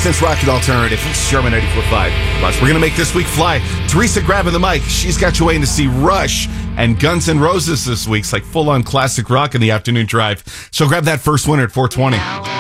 cents rocket alternative. It's Sherman 94.5. Rush. We're going to make this week fly. Teresa grabbing the mic. She's got you waiting to see Rush and Guns N' Roses this week. It's like full-on classic rock in the afternoon drive. So grab that first winner at 420.